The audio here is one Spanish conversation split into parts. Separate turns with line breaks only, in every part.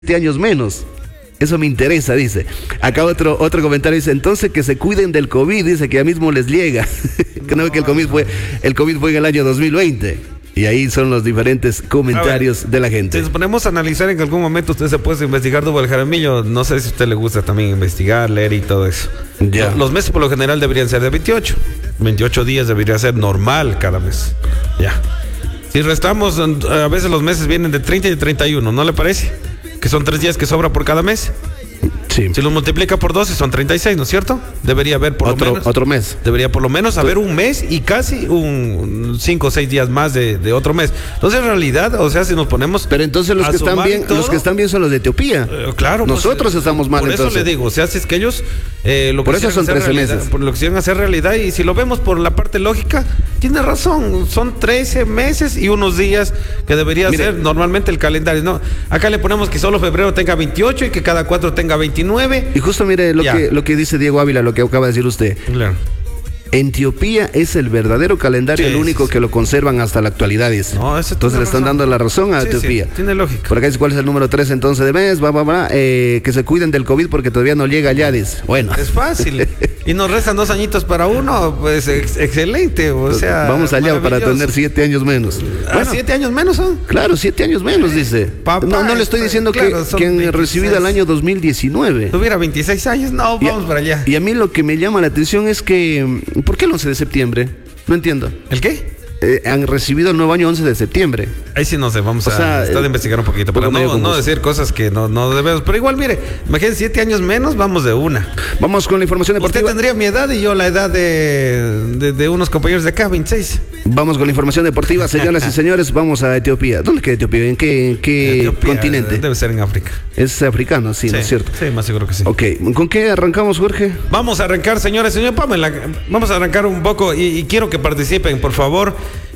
años menos. Eso me interesa, dice. Acá otro comentario dice, entonces que se cuiden del COVID, dice que ya mismo les llega. Que no, que el COVID fue en el año 2020. Y ahí son los diferentes comentarios de la gente.
Si nos ponemos a analizar, en algún momento usted se puede investigar Dubo el Jaramillo. No sé si a usted le gusta también investigar, leer y todo eso.
Ya.
Los meses por lo general deberían ser de 28. 28 días debería ser normal cada mes. Ya. Si restamos, a veces los meses vienen de 30 y de 31, ¿no le parece? Que son 3 días que sobra por cada mes.
Sí.
Si lo multiplica por 12 son 36, ¿no es cierto? Debería haber por lo menos
otro mes.
Debería por lo menos haber un mes y casi un 5 o 6 días más de otro mes. Entonces, en realidad, o sea, si nos ponemos.
Pero entonces los que están bien,
todo,
los que están bien son los de Etiopía.
Claro.
Nosotros estamos mal,
por
entonces.
Por eso le digo, o sea, si es que ellos
por eso son 13 meses.
Por lo que quisieran hacer realidad, y si lo vemos por la parte lógica, tiene razón. Son 13 meses y unos días que debería ser normalmente el calendario. No, acá le ponemos que solo febrero tenga 28 y que cada 4 tenga 29.
Y justo mire lo que dice Diego Ávila, lo que acaba de decir usted.
Claro.
Etiopía es el verdadero calendario, el único que lo conservan hasta la actualidad, dice.
No,
entonces le están dando la razón a Etiopía.
Sí, tiene lógica.
Por acá dice cuál es el número 3 entonces de mes, que se cuiden del COVID porque todavía no llega allá, dice. Bueno.
Es fácil. Y nos restan 2 añitos para uno, pues excelente, o sea.
Vamos allá para tener 7 años menos.
Bueno, 7 años menos son.
Claro, 7 años menos, dice.
Papá,
no le estoy diciendo
claro,
que han recibido el año 2019.
Tuviera 26 años, no, vamos para allá.
Y a mí lo que me llama la atención es que, ¿por qué el 11 de septiembre? No entiendo.
¿El qué?
Han recibido el nuevo año 11 de septiembre.
Ahí sí no sé, vamos a investigar un poquito, pero no decir cosas que no debemos. Pero igual, mire, imagínense, 7 años menos, vamos de una.
Vamos con la información deportiva.
Usted tendría mi edad y yo la edad de unos compañeros de acá, 26.
Vamos con la información deportiva, señoras y señores, vamos a Etiopía. ¿Dónde queda Etiopía? ¿En qué
Etiopía,
continente?
Debe ser en África.
Es africano, sí, ¿no es cierto?
Sí, más seguro que sí.
Ok, ¿con qué arrancamos, Jorge?
Vamos a arrancar, señores, señor Pamela, vamos a arrancar un poco y quiero que participen, por favor.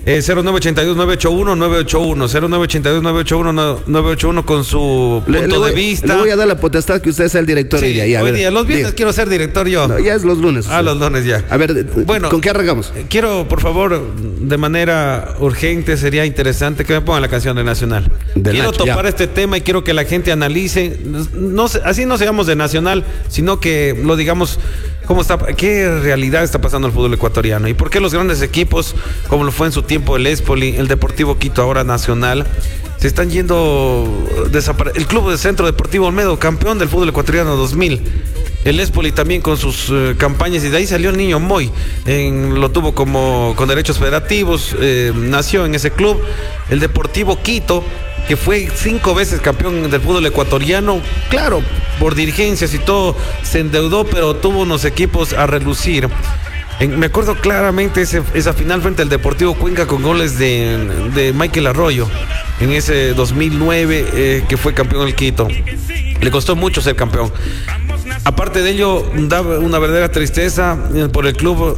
0982-981-981 0982-981-981 con su punto de vista.
Le voy a dar la potestad que usted sea el director.
Sí, hoy día, los viernes quiero ser director yo.
No, ya es los lunes.
Los lunes ya.
A ver, bueno, ¿con qué arrancamos?
Quiero, por favor, de manera urgente, sería interesante que me pongan la canción de Nacional. Quiero topar este tema y quiero que la gente analice. Así no seamos de Nacional, sino que lo digamos. ¿Qué realidad está pasando el fútbol ecuatoriano? ¿Y por qué los grandes equipos, como lo fue en su tiempo el Espoli, el Deportivo Quito, ahora Nacional, se están yendo el Club de Centro Deportivo Olmedo, campeón del fútbol ecuatoriano 2000? El Espoli también con sus campañas, y de ahí salió el niño Moy, lo tuvo con derechos federativos, nació en ese club. El Deportivo Quito, que fue 5 veces campeón del fútbol ecuatoriano, claro, por dirigencias y todo, se endeudó, pero tuvo unos equipos a relucir. Me acuerdo claramente esa final frente al Deportivo Cuenca con goles de Michael Arroyo, en ese 2009 que fue campeón el Quito. Le costó mucho ser campeón. Aparte de ello, da una verdadera tristeza por el Club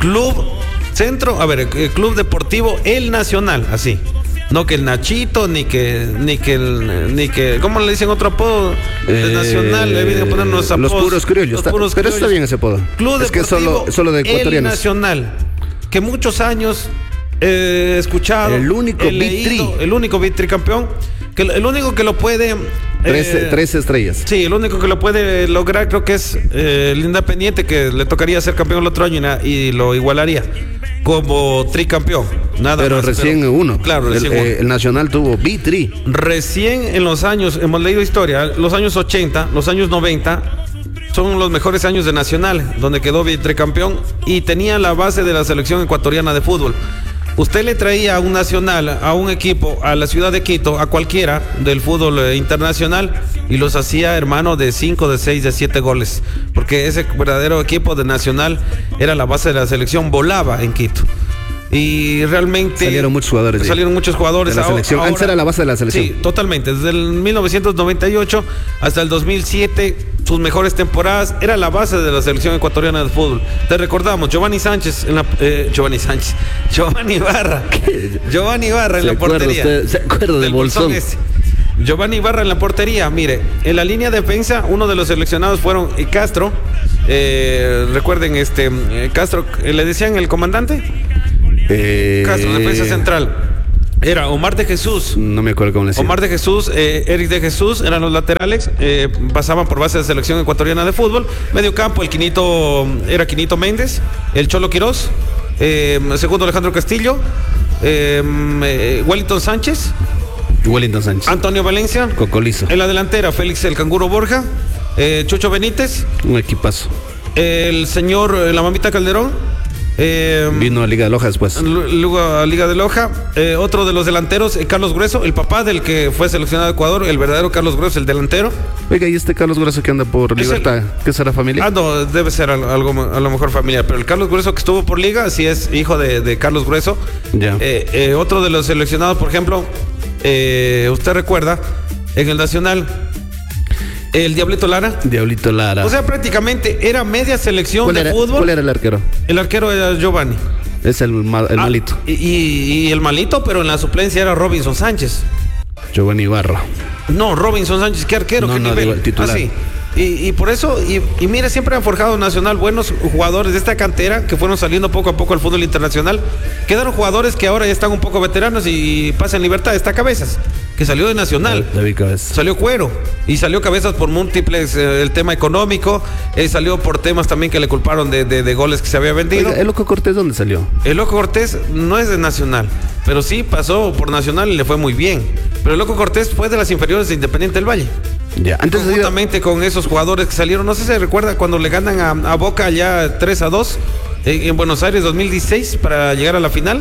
Deportivo El Nacional, así. No que el Nachito, ni que ¿cómo le dicen otro apodo? El Nacional, le vienen a poner unos apodos.
Los puros criollos. Pero está bien ese apodo.
Club Deportivo
solo de ecuatorianos.
El Nacional, que muchos años he escuchado.
El único
vitricampeón. El único que lo puede...
3 estrellas.
Sí, el único que lo puede lograr creo que es el Independiente, que le tocaría ser campeón el otro año y lo igualaría como tricampeón.
Pero recién uno.
Claro,
el Nacional tuvo bitri.
Recién en los años, hemos leído historia, los años 80, los años 90... son los mejores años de Nacional, donde quedó tricampeón y tenía la base de la selección ecuatoriana de fútbol. Usted le traía a un Nacional, a un equipo, a la ciudad de Quito, a cualquiera del fútbol internacional, y los hacía, hermano, de 5, de 6, de 7 goles. Porque ese verdadero equipo de Nacional era la base de la selección, volaba en Quito. Y realmente
salieron muchos jugadores
de la
selección. Antes era la base de la selección.
Sí, totalmente. Desde el 1998 hasta el 2007, sus mejores temporadas, era la base de la selección ecuatoriana de fútbol. Te recordamos, Giovanni Ibarra en la portería.
¿Se acuerda del bolsón?
Giovanni Ibarra en la portería. Mire, en la línea de defensa, uno de los seleccionados fueron Castro. Recuerden, Castro, ¿le decían el comandante? Castro, defensa central. Era Omar de Jesús.
No me acuerdo cómo le decía.
Omar de Jesús, Eric de Jesús eran los laterales, pasaban por base de selección ecuatoriana de fútbol. Medio campo, era Quinito Méndez, el Cholo Quirós, segundo Alejandro Castillo, Wellington Sánchez, Antonio Valencia,
Cocolizo.
En la delantera, Félix el Canguro Borja, Chucho Benítez,
un equipazo.
El señor La Mamita Calderón.
Vino a Liga de Loja después.
Luego a Liga de Loja. Otro de los delanteros, Carlos Grueso, el papá del que fue seleccionado de Ecuador, el verdadero Carlos Grueso, el delantero.
Oiga, ¿y este Carlos Grueso que anda por Libertad? ¿Qué será familia?
No, debe ser algo a lo mejor familiar. Pero el Carlos Grueso que estuvo por Liga, sí es hijo de Carlos Grueso.
Ya.
Otro de los seleccionados, por ejemplo, usted recuerda, en el Nacional, el Diablito Lara.
Diablito Lara.
O sea, prácticamente era media selección de fútbol.
¿Cuál era el arquero?
El arquero era Giovanni.
Es el malito.
Y el malito, pero en la suplencia era Robinson Sánchez.
Giovanni Ibarra.
No, Robinson Sánchez, qué arquero, qué nivel.
Digo, el titular.
Sí. Y por eso, y mira, siempre han forjado Nacional buenos jugadores de esta cantera que fueron saliendo poco a poco al fútbol internacional. Quedaron jugadores que ahora ya están un poco veteranos y pasan libertad. Está Cabezas, que salió de Nacional.
David Cabezas.
Salió Cuero. Y salió Cabezas por múltiples, el tema económico. Salió por temas también que le culparon de goles que se había vendido.
Oiga, ¿el Loco Cortés dónde salió?
El Loco Cortés no es de Nacional, pero sí pasó por Nacional y le fue muy bien. Pero el Loco Cortés fue de las inferiores de Independiente del Valle.
Ya, antes
Justamente con esos jugadores que salieron, no sé si se recuerda cuando le ganan a Boca ya 3-2 en Buenos Aires 2016 para llegar a la final.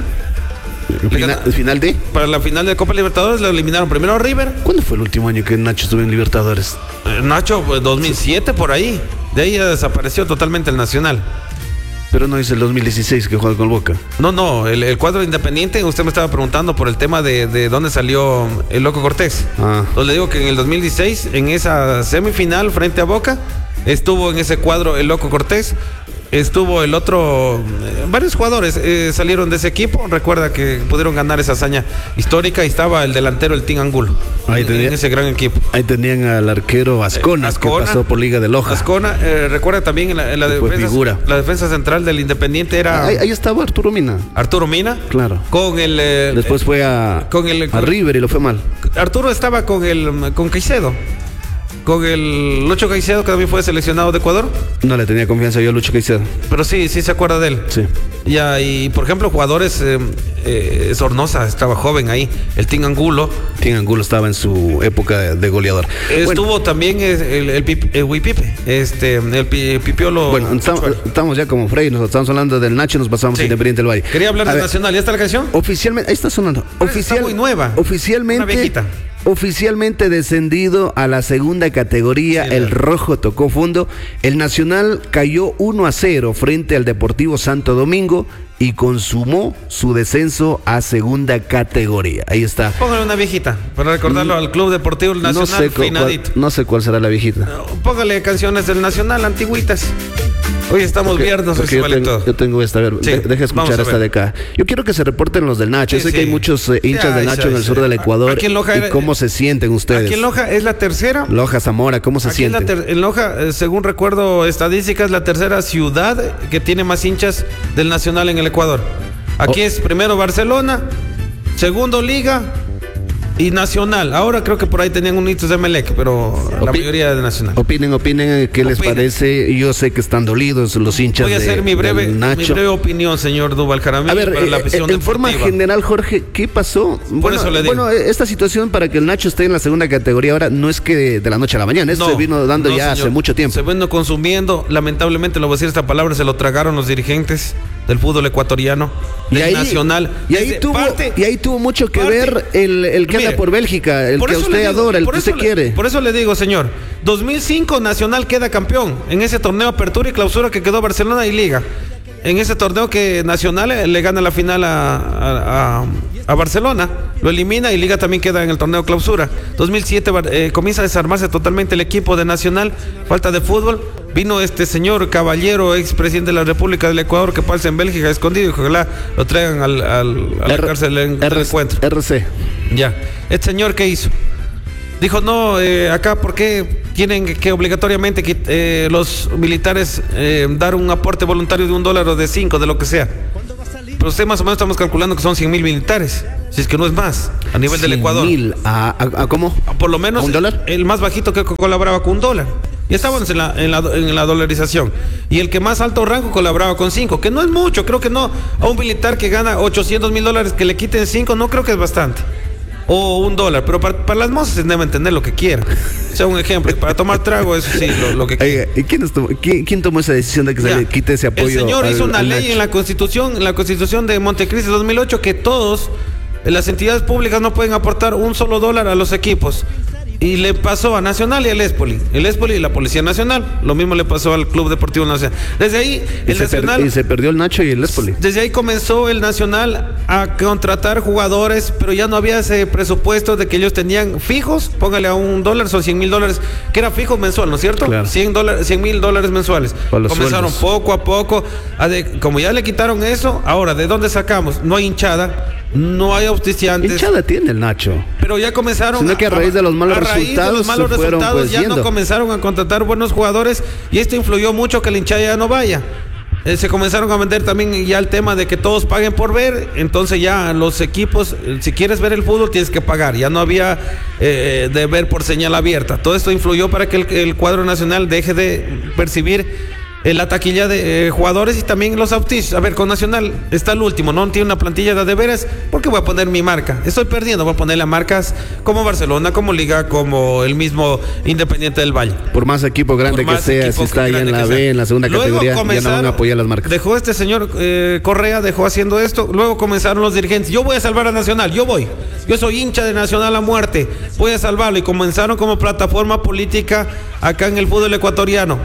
¿Final de?
Para la final de Copa Libertadores lo eliminaron primero a River.
¿Cuándo fue el último año que Nacho estuvo en Libertadores?
Nacho, 2007 por ahí. De ahí ya desapareció totalmente el Nacional.
Pero no es el 2016 que juega con Boca.
No, el cuadro Independiente, usted me estaba preguntando por el tema de dónde salió el Loco Cortés. Entonces le digo que en el 2016, en esa semifinal frente a Boca, estuvo en ese cuadro el Loco Cortés. Estuvo el otro, varios jugadores salieron de ese equipo. Recuerda que pudieron ganar esa hazaña histórica y estaba el delantero, el Team Angulo, en ese gran equipo.
Ahí tenían al arquero Ascona, que pasó por Liga de Loja.
Ascona, recuerda también en la defensa, la defensa central del Independiente era...
Ahí estaba Arturo Mina.
Arturo Mina.
Claro.
Con el...
Después fue a River y lo fue mal.
Arturo estaba con Caicedo. Con el Lucho Caicedo, que también fue seleccionado de Ecuador.
No le tenía confianza yo a Lucho Caicedo.
Pero sí se acuerda de él.
Sí.
Ya, y por ejemplo, jugadores, Sornosa estaba joven ahí, el Team Angulo.
Team Angulo estaba en su época de goleador.
Estuvo también el Huipipe, el Pipiolo.
Bueno, estamos ya como Frey, nos estamos hablando del Nacho, nos pasamos a Independiente del Valle.
Quería hablar de Nacional, ¿ya está la canción?
Oficialmente, ahí está sonando.
Está muy nueva.
Oficialmente.
Una viejita.
Oficialmente descendido a la segunda categoría, sí, el rojo tocó fondo. El Nacional cayó 1-0 frente al Deportivo Santo Domingo y consumó su descenso a segunda categoría. Ahí está.
Póngale una viejita para recordarlo al Club Deportivo Nacional.
No sé cuál será la viejita.
Póngale canciones del Nacional, antiguitas. Hoy estamos viernes,
yo tengo esta, a ver, sí, deja escuchar esta de acá. Yo quiero que se reporten los del Nacho. Yo sé que hay muchos hinchas del Nacho en el sur del Ecuador. Aquí en Loja ¿y cómo se sienten ustedes?
Aquí en Loja es la tercera.
Loja, Zamora, ¿cómo se sienten?
En Loja, según recuerdo estadísticas, es la tercera ciudad que tiene más hinchas del Nacional en el Ecuador. Aquí es primero Barcelona, segundo Liga y Nacional. Ahora creo que por ahí tenían un hito de Emelec, pero la mayoría de Nacional.
Opinen qué les parece. Yo sé que están dolidos los hinchas.
Voy a hacer mi breve opinión, señor Duval Jaramillo.
A ver, en forma general, Jorge, ¿qué pasó?
Por eso le digo.
Bueno, esta situación para que el Nacho esté en la segunda categoría ahora no es que de la noche a la mañana. Esto se vino dando ya hace mucho tiempo.
Se vino consumiendo. Lamentablemente, lo voy a decir esta palabra, se lo tragaron los dirigentes del fútbol ecuatoriano, del Nacional.
Y ahí tuvo mucho que ver el que anda por Bélgica, el que usted adora, el que usted quiere.
Por eso le digo, señor, 2005 Nacional queda campeón en ese torneo Apertura y Clausura que quedó Barcelona y Liga. En ese torneo que Nacional le gana la final a Barcelona, lo elimina y Liga también queda en el torneo Clausura. 2007 comienza a desarmarse totalmente el equipo de Nacional, falta de fútbol. Vino este señor Caballero, expresidente de la República del Ecuador, que pasa en Bélgica escondido y ojalá lo traigan a la cárcel en el encuentro.
RC.
Ya. Este señor, ¿qué hizo? Dijo, no, acá, ¿por qué tienen que obligatoriamente los militares dar un aporte voluntario de $1 o de 5, de lo que sea? pero usted más o menos estamos calculando que son 100,000 militares, si es que no es más, a nivel del Ecuador.
100,000, ¿a cómo?
Por lo menos
¿a $1?
El más bajito que colaboraba con $1. Y estábamos en la dolarización. Y el que más alto rango colaboraba con 5, que no es mucho, creo que no. A un militar que gana $800,000 que le quiten 5, no creo que es bastante. O $1, pero para las mozas se debe entender lo que quieran. O sea, un ejemplo, para tomar trago, eso sí, lo que quieran.
¿Y quién tomó esa decisión de que se le quite ese apoyo?
El señor hizo una ley en la Constitución de Montecristi 2008 que todos, las entidades públicas no pueden aportar un solo $1 a los equipos. Y le pasó a Nacional y al Espoli. El Espoli y la Policía Nacional. Lo mismo le pasó al Club Deportivo Nacional. Desde ahí,
y se perdió el Nacho y el Espoli.
Desde ahí comenzó el Nacional a contratar jugadores, pero ya no había ese presupuesto de que ellos tenían fijos. Póngale a $1, son $100,000, que era fijo mensual, ¿no es cierto?
Claro.
$100,000 mensuales. Comenzaron poco a poco. Como ya le quitaron eso, ahora, ¿de dónde sacamos? No hay hinchada. No hay auspiciantes.
Hinchada tiene el Nacho.
Pero ya comenzaron.
Sino que a raíz de los malos resultados
ya no comenzaron a contratar buenos jugadores y esto influyó mucho que la hinchada ya no vaya. Se comenzaron a vender también ya el tema de que todos paguen por ver. Entonces ya los equipos, si quieres ver el fútbol tienes que pagar. Ya no había de ver por señal abierta. Todo esto influyó para que el cuadro nacional deje de percibir la taquilla de jugadores y también los auspicios. A ver, con Nacional está el último, no tiene una plantilla de veras, porque voy a poner mi marca. Estoy perdiendo, voy a ponerle a marcas como Barcelona, como Liga, como el mismo Independiente del Valle.
Por más equipo grande que sea, si está ahí en la B, en la segunda categoría, ya no van a apoyar las marcas.
Dejó este señor Correa, dejó haciendo esto, luego comenzaron los dirigentes. Yo voy a salvar a Nacional, yo soy hincha de Nacional a muerte, voy a salvarlo. Y comenzaron como plataforma política acá en el fútbol ecuatoriano.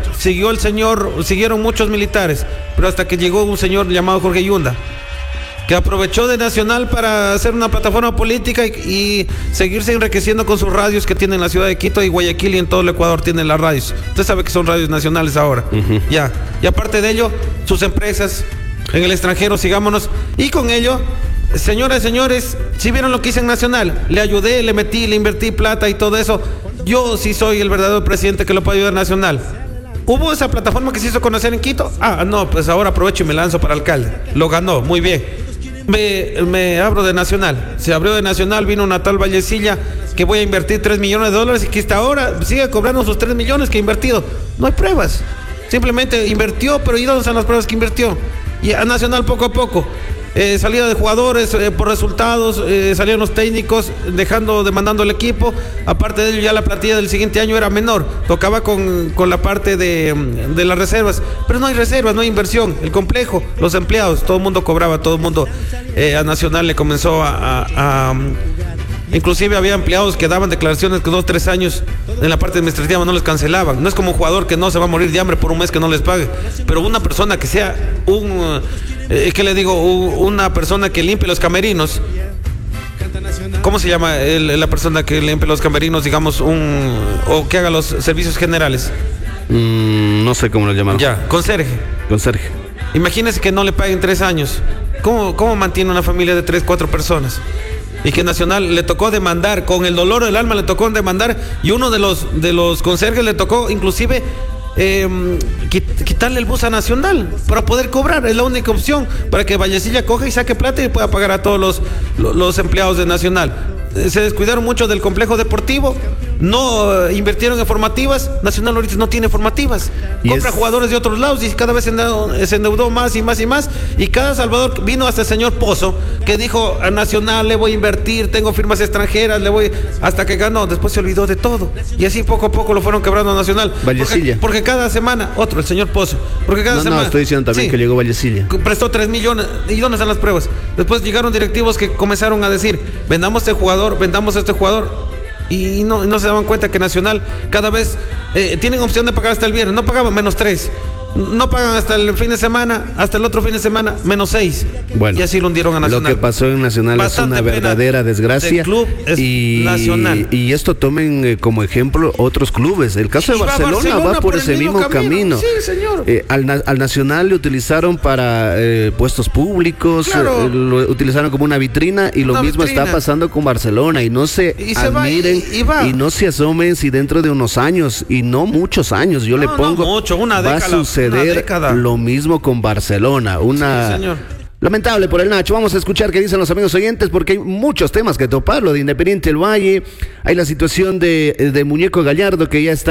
Siguieron muchos militares, pero hasta que llegó un señor llamado Jorge Yunda, que aprovechó de Nacional para hacer una plataforma política y seguirse enriqueciendo con sus radios que tiene en la ciudad de Quito y Guayaquil, y en todo el Ecuador tienen las radios. Usted sabe que son radios nacionales ahora. Ya. Y aparte de ello, sus empresas en el extranjero, sigámonos. Y con ello, señoras y señores, si vieron lo que hice en Nacional, le ayudé, le metí, le invertí plata y todo eso. Yo sí soy el verdadero presidente que lo puede ayudar a Nacional. ¿Hubo esa plataforma que se hizo conocer en Quito? No, pues ahora aprovecho y me lanzo para alcalde. Lo ganó, muy bien. Me abro de Nacional. Se abrió de Nacional, vino una tal Vallecilla que voy a invertir $3 millones y que hasta ahora sigue cobrando sus 3 millones que ha invertido. No hay pruebas. Simplemente invirtió, pero ¿y dónde están las pruebas que invirtió? Y a Nacional poco a poco. Salida de jugadores por resultados, salieron los técnicos demandando el equipo. Aparte de ello, ya la plantilla del siguiente año era menor, tocaba con la parte de las reservas, pero no hay reservas, no hay inversión. El complejo, los empleados, todo el mundo cobraba, todo el mundo a Nacional le comenzó inclusive había empleados que daban declaraciones que 2-3 años en la parte administrativa no les cancelaban. No es como un jugador que no se va a morir de hambre por un mes que no les pague, pero una persona que sea ¿qué le digo? Una persona que limpie los camerinos. ¿Cómo se llama la persona que limpie los camerinos, digamos, o que haga los servicios generales?
No sé cómo lo llamaron.
Ya, conserje. Imagínese que no le paguen 3 años. ¿Cómo mantiene una familia de 3-4 personas? Y que Nacional le tocó demandar, con el dolor del alma le tocó demandar, y uno de los conserjes le tocó inclusive quitarle el bus a Nacional para poder cobrar. Es la única opción para que Vallecilla coja y saque plata y pueda pagar a todos los empleados de Nacional. Se descuidaron mucho del complejo deportivo, no invirtieron en formativas. Nacional ahorita no tiene formativas, compra jugadores de otros lados y cada vez se endeudó más y más y más. Y cada Salvador vino hasta el señor Pozo, que dijo a Nacional le voy a invertir, tengo firmas extranjeras, hasta que ganó. Después se olvidó de todo y así poco a poco lo fueron quebrando a Nacional.
Vallecilla,
porque cada semana el señor Pozo, porque cada semana
estoy diciendo también que llegó Vallecilla,
prestó 3 millones. ¿Y dónde están las pruebas? Después llegaron directivos que comenzaron a decir vendamos a este jugador, y no se daban cuenta que Nacional cada vez tienen opción de pagar hasta el viernes. No pagaban -3, no pagan hasta el fin de semana, hasta el otro fin de semana -6.
Bueno,
y así lo hundieron a Nacional.
Lo que pasó en Nacional bastante es una verdadera desgracia.
Club es Nacional.
Y esto tomen como ejemplo otros clubes. El caso de Barcelona va por ese mismo camino.
Sí, señor.
Al Nacional le utilizaron para puestos públicos,
claro.
Lo utilizaron como una vitrina, y lo mismo está pasando con Barcelona. Y no se admiren y no se asomen si dentro de unos años, y no muchos años, yo le pongo,
una
va
década,
a suceder lo mismo con Barcelona. Lamentable por el Nacho. Vamos a escuchar qué dicen los amigos oyentes porque hay muchos temas que topar. Lo de Independiente del Valle, hay la situación de Muñeco Gallardo que ya está